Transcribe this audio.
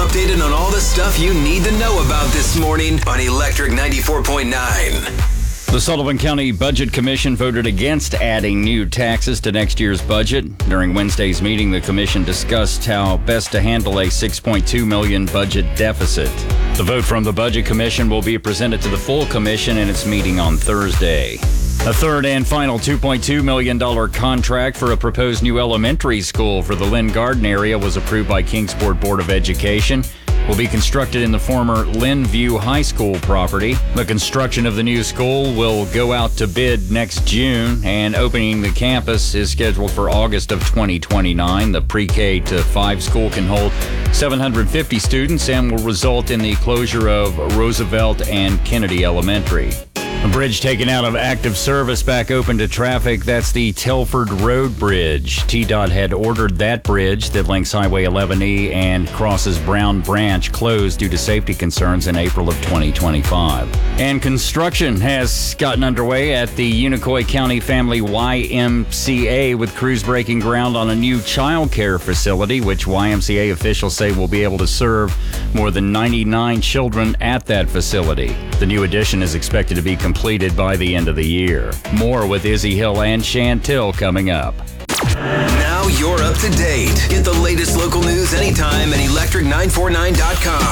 updated on all the stuff you need to know about this morning on Electric 94.9. The Sullivan County Budget Commission voted against adding new taxes to next year's budget. During Wednesday's meeting, the commission discussed how best to handle a $6.2 million budget deficit. The vote from the Budget Commission will be presented to the full commission in its meeting on Thursday. A third and final $2.2 million contract for a proposed new elementary school for the Lynn Garden area was approved by Kingsport Board of Education. Will be constructed in the former Lynn View High School property. The construction of the new school will go out to bid next June, and opening the campus is scheduled for August of 2029. The pre-K to 5 school can hold 750 students and will result in the closure of Roosevelt and Kennedy Elementary. A bridge taken out of active service back open to traffic. That's the Telford Road Bridge. TDOT had ordered that bridge that links Highway 11E and crosses Brown Branch closed due to safety concerns in April of 2025. And construction has gotten underway at the Unicoi County Family YMCA, with crews breaking ground on a new child care facility, which YMCA officials say will be able to serve more than 99 children at that facility. The new addition is expected to be completed by the end of the year. More with Izzy Hill and Chantil coming up. Now you're up to date. Get the latest local news anytime at electric949.com.